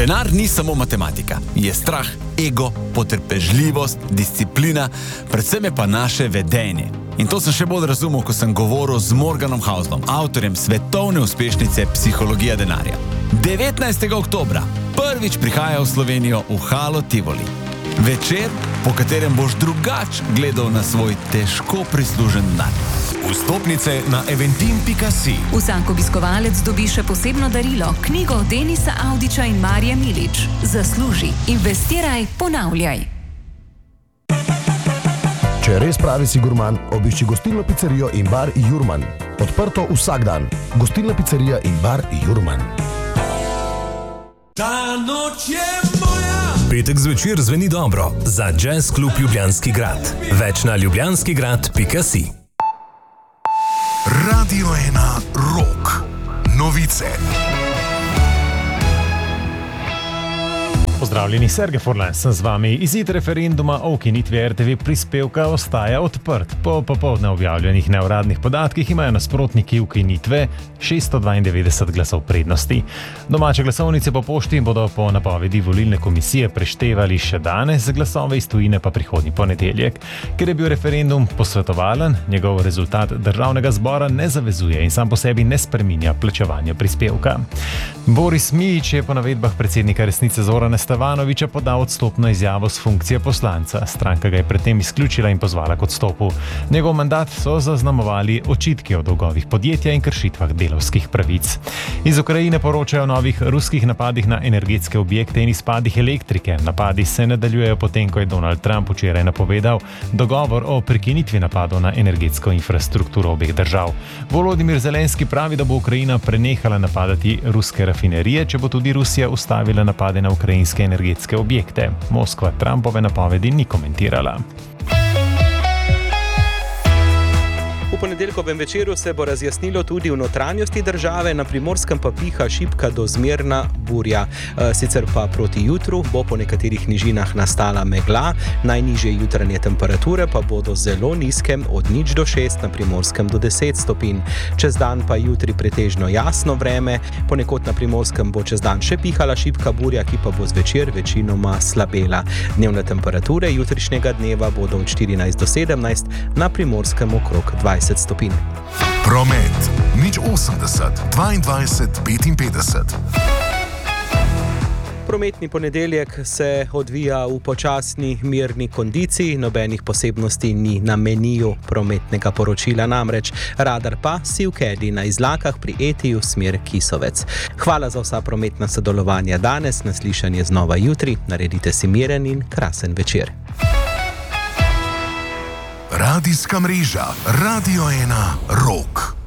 Denar ni samo matematika. Je strah, ego, potrpežljivost, disciplina, predvsem je pa naše vedenje. In to sem še bolj razumel, ko sem govoril z Morganom Houselom, avtorjem svetovne uspešnice Psihologija denarja. 19. oktobra prvič prihaja v Slovenijo v Halo Tivoli. Večer, po katerem boš drugač gledal na svoj težko prislužen denar. Vstopnice na eventim.si. Vsak obiskovalec dobi še posebno darilo, knjigo Denisa Avdića in Marije Milič. Zasluži, investiraj, ponavljaj. Če res pravi si gurman, obišči gostilno pizzerijo in bar Jurman. Odprto vsak dan. Gostilna pizzerija in bar Jurman. Ta noč je moja. Petek zvečer zveni dobro za Jazz klub Ljubljanski grad. Več na ljubljanskigrad.si. Radio 1 Rock. Novice. Pozdravljeni, Sergej Furlan sem z vami. Izid referenduma o ukinitvi RTV prispevka ostaja odprt. Po popoldne objavljenih neuradnih podatkih imajo nasprotniki ukinitve 692 glasov prednosti. Domače glasovnice po pošti bodo po napovedi volilne komisije preštevali še danes, glasove iz tujine pa prihodnji ponedeljek. Ker je bil referendum posvetovalen, njegov rezultat državnega zbora ne zavezuje in sam po sebi ne spreminja plačevanja prispevka. Boris Mijić je po navedbah predsednika Resnice Zorana Stevanovića podal odstopno izjavo s funkcije poslanca. Stranka ga je predtem izključila in pozvala k odstopu. Njegov mandat so zaznamovali očitki o dolgovih podjetja in kršitvah delavskih pravic. Iz Ukrajine poročajo o novih ruskih napadih na energetske objekte in izpadih elektrike. Napadi se nadaljujejo potem, ko je Donald Trump včeraj napovedal dogovor o prekinitvi napadov na energetsko infrastrukturo obeh držav. Volodimir Zelenski pravi, da bo Ukrajina prenehala napadati ruske rafinerije, če bo tudi Rusija ustavila napade na ukrajinske energetske objekte. Moskva Trumpove napovedi ni komentirala. V ponedeljkovem večeru se bo razjasnilo tudi v notranjosti države, na Primorskem pa piha šibka do zmerna burja. Sicer pa proti jutru bo po nekaterih nižinah nastala megla, najnižje jutranje temperature pa bodo zelo nizke, od 0 do 6, na Primorskem do 10 stopinj. Čez dan pa jutri pretežno jasno vreme, ponekod na Primorskem bo čez dan še pihala šibka burja, ki pa bo zvečer večinoma slabela. Dnevne temperature jutrišnjega dneva bodo od 14 do 17, na Primorskem okrog 20 stopinj. Promet 080 22 55. Prometni ponedeljek se odvija v počasni, mirni kondiciji, nobenih posebnosti ni na meniju prometnega poročila, namreč radar pa si v Kedi na Izlakah pri Etiju smer Kisovec. Hvala za vsa prometna sodelovanja danes, naslišanje znova jutri, naredite si miren in krasen večer. Radijska mreža Radio 1 Rock.